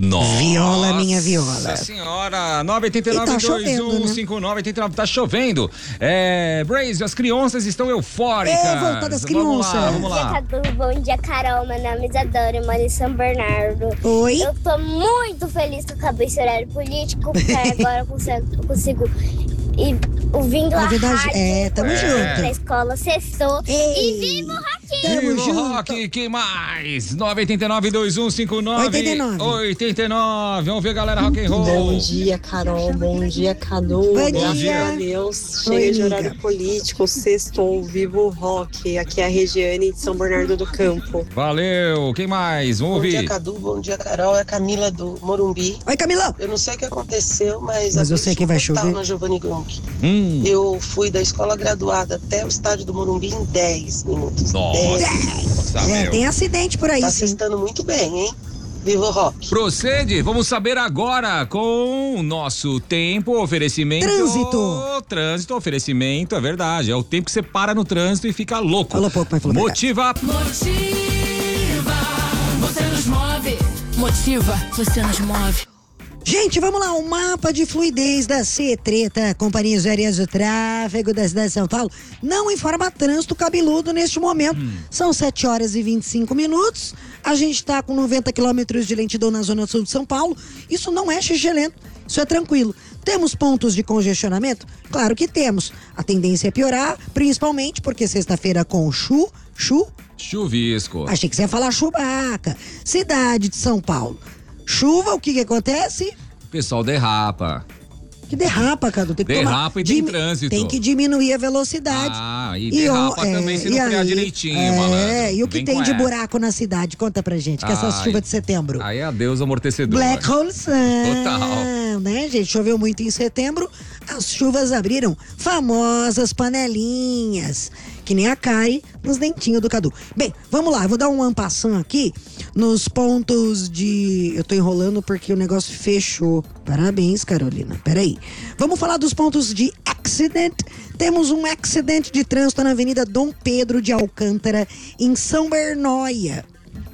Nossa, viola, minha viola. Nossa senhora, 989-2159-89, tá chovendo. Braze, as crianças estão eufóricas. Volta das crianças. Vamos lá. Bom dia, Cadu. Bom dia, Carol. Meu nome é Isadora, eu moro em São Bernardo. Oi. Eu tô muito feliz que eu acabei esse horário político, porque agora eu consigo ir ouvindo a Novidade, rádio. tamo junto. Na escola, sextou. Ei. E viva o Roquinho! Tamo Viva o junto. Rock, que mais? 989-2159-89. 89. Vamos ver, galera, rock and roll. Bom dia, Carol. Bom dia, Cadu. Bom Graças dia. a Deus. Oi, Chega de amiga. horário político. Sextou, vivo o rock. Aqui é a Regiane de São Bernardo do Campo. Valeu, quem mais? Vamos Bom dia, ouvir. Cadu. Bom dia, Carol. É a Camila do Morumbi. Oi, Camilão. Eu não sei o que aconteceu, mas eu sei que vai chover. na Giovanni Gronk. Eu Eu fui da escola graduada até o estádio do Morumbi em 10 minutos. Nossa, meu. Tem acidente por aí, Tá sim. assistindo muito bem, hein? Viva o rock. Procede, vamos saber agora com o nosso tempo, oferecimento. Trânsito, oferecimento, é verdade. É o tempo que você para no trânsito e fica louco. Falou pouco, mas falou Motiva. Você nos move. Motiva, você nos move. Gente, vamos lá, o mapa de fluidez da CETRETA, Companhias Aéreas de Tráfego da cidade de São Paulo, não informa trânsito cabeludo neste momento. São 7 horas e 25 minutos. A gente está com 90 quilômetros de lentidão na zona sul de São Paulo. Isso não é xixelento, isso é tranquilo. Temos pontos de congestionamento? Claro que temos. A tendência é piorar, principalmente porque sexta-feira com Chuvisco. Achei que você ia falar Chewbacca. Cidade de São Paulo. Chuva, o que acontece? O pessoal derrapa. Que derrapa, Cadu. Tem que Derrapa e tem trânsito. Tem que diminuir a velocidade. E derrapa também se não frear aí, direitinho, malandro. E o que Vem tem com de essa. buraco na cidade? Conta pra gente, que essa chuva de setembro. Aí é adeus amortecedor. Black Hole Sun. Total. Né, gente? Choveu muito em setembro. As chuvas abriram famosas panelinhas. Que nem a Kari nos dentinhos do Cadu. Bem, vamos lá. Eu vou dar um ampassão aqui nos pontos de... Eu tô enrolando porque o negócio fechou. Parabéns, Carolina. Peraí. Vamos falar dos pontos de accident. Temos um acidente de trânsito na Avenida Dom Pedro de Alcântara, em São Bernóia.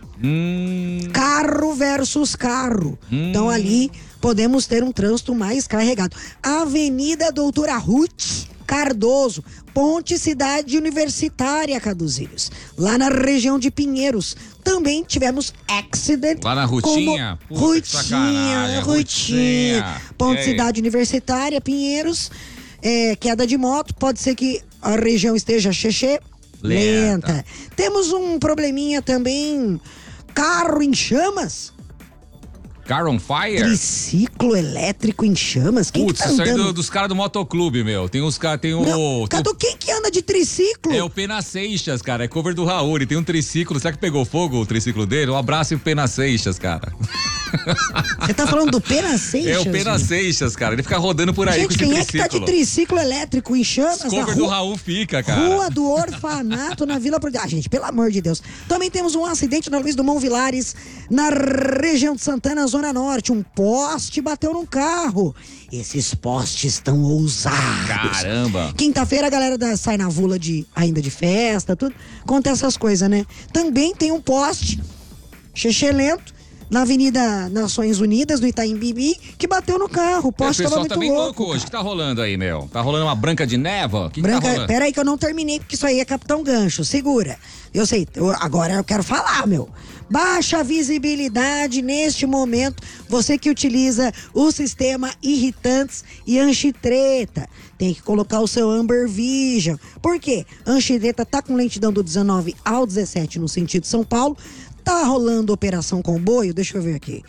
Carro versus carro. Então ali podemos ter um trânsito mais carregado. Avenida Doutora Ruth Cardoso, Ponte Cidade Universitária, Caduzinhos. Lá na região de Pinheiros. Também tivemos accident. Lá na Rutinha? Puta, que sacanagem, Rutinha. Ponte Cidade Universitária, Pinheiros. Queda de moto. Pode ser que a região esteja lenta. Temos um probleminha também. Carro em chamas. Car on fire? Triciclo elétrico em chamas? Quem Putz, que tá isso aí andando? dos caras do motoclube, meu. Tem uns caras, tem o... Não, Cadu, quem que anda de triciclo? É o Pena Seixas, cara. É cover do Raul. Ele tem um triciclo. Será que pegou fogo o triciclo dele? Um abraço pro Pena Seixas, cara. Você tá falando do Pena Seixas? É o Pena gente? Seixas, cara. Ele fica rodando por aí Gente, com esse quem é que tá de triciclo elétrico em chamas? Cover na do rua, Raul fica, cara. Rua do Orfanato, na Vila Prudente. Gente, pelo amor de Deus. Também temos um acidente na Luiz Dumont Vilares, na região de Santana, Zona Norte. Um poste bateu num carro. Esses postes estão ousados. Caramba. Quinta-feira a galera sai na vula ainda de festa, tudo. Conta essas coisas, né? Também tem um poste lento na Avenida Nações Unidas, no Itaim Bibi, que bateu no carro. O poste tava muito tá bem louco. hoje. O que tá rolando aí, meu? Tá rolando uma branca de neva? O que Branca, tá rolando? pera aí que eu não terminei, porque isso aí é Capitão Gancho. Segura. Eu sei, agora eu quero falar, meu. Baixa visibilidade neste momento. Você que utiliza o sistema Irritantes e Anchitreta. Tem que colocar o seu Amber Vision. Por quê? Anchitreta tá com lentidão do 19 ao 17 no sentido São Paulo. Tá rolando operação comboio? Deixa eu ver aqui.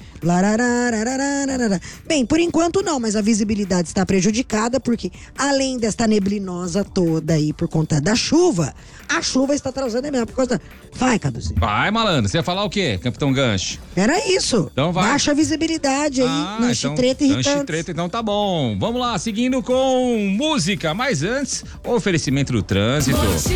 Bem, por enquanto não, mas a visibilidade está prejudicada porque, além desta neblinosa toda aí por conta da chuva, a chuva está atrasando mesmo por conta... Vai, Caduzinho. Vai, malandro. Você ia falar o quê, Capitão Gancho? Era isso. Então vai. Baixa a visibilidade aí, no Anchitreta e Irritantes. Anchitreta, então tá bom. Vamos lá, seguindo com música. Mas antes, oferecimento do trânsito.